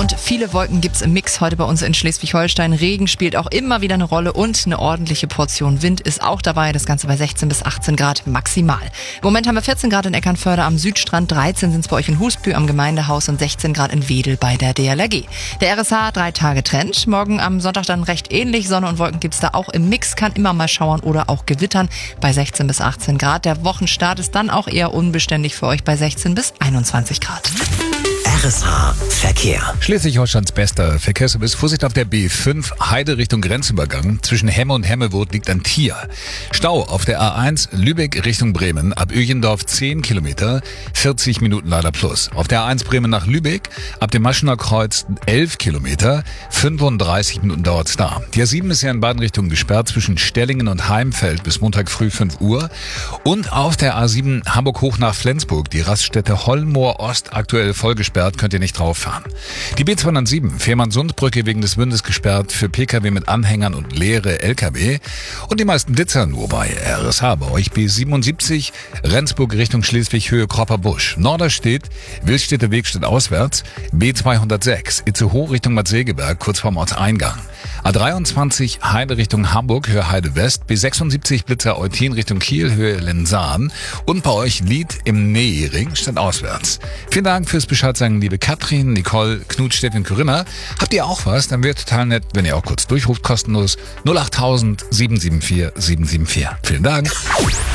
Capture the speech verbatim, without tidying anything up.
und viele Wolken gibt's im Mix heute bei uns in Schleswig-Holstein. Regen spielt auch immer wieder eine Rolle und eine ordentliche Portion Wind ist auch dabei. Das Ganze bei sechzehn bis achtzehn Grad maximal. Im Moment haben wir vierzehn Grad in Eckernförde am Südstrand, dreizehn sind's bei euch in Husbü am Gemeindehaus und sechzehn Grad in Wedel bei der D L R G. Der R S H drei Tage Trend. Morgen am Sonntag dann recht ähnlich. Sonne und Wolken gibt's da auch im Mix, kann immer mal schauern oder auch gewittern bei sechzehn bis achtzehn Grad. Der Wochenstart ist dann auch eher unbeständig für euch bei sechzehn bis einundzwanzig Grad. R S H Verkehr. Schleswig-Holsteins bester Verkehrsservice. Vorsicht auf der B fünf, Heide Richtung Grenzübergang. Zwischen Hemme und Hemmewood liegt ein Tier. Stau auf der A eins, Lübeck Richtung Bremen. Ab Öjendorf zehn Kilometer, vierzig Minuten leider plus. Auf der A eins Bremen nach Lübeck, ab dem Maschener Kreuz elf Kilometer, fünfunddreißig Minuten dauert's da. Die A sieben ist ja in beiden Richtungen gesperrt, zwischen Stellingen und Heimfeld bis Montag früh fünf Uhr. Und auf der A sieben Hamburg hoch nach Flensburg, die Raststätte Hollmoor Ost aktuell voll gesperrt, könnt ihr nicht drauf fahren. Die B zweihundertsieben, Fehmarnsundbrücke wegen des Windes gesperrt für Pkw mit Anhängern und leere Lkw. Und die meisten Blitzer nur bei R S H. Bei euch B siebenundsiebzig, Rendsburg Richtung Schleswig, Höhe Kropperbusch. Norderstedt, Willstädter Weg steht auswärts. B zweihundertsechs, Itzehoe Richtung Bad Segeberg, kurz vorm Ortseingang. A dreiundzwanzig, Heide Richtung Hamburg, Höhe Heide West. B sechsundsiebzig, Blitzer Eutin Richtung Kiel, Höhe Lenzahn. Und bei euch Lied im Nähring steht auswärts. Vielen Dank fürs Bescheid sagen, liebe Katrin, Nicole, Knut, Stefan, Corinna. Habt ihr auch was? Dann wäre total nett, wenn ihr auch kurz durchruft, kostenlos null achttausend sieben sieben vier sieben sieben vier. Vielen Dank.